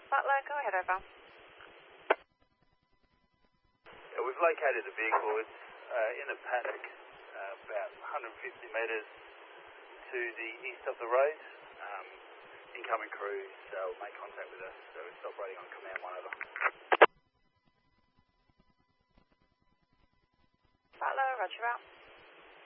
Butler, go ahead, over. Yeah, we've located the vehicle. It's in a paddock about 150 metres to the east of the road. Incoming crews will make contact with us, so it's operating on command 1 over. Butler, roger out.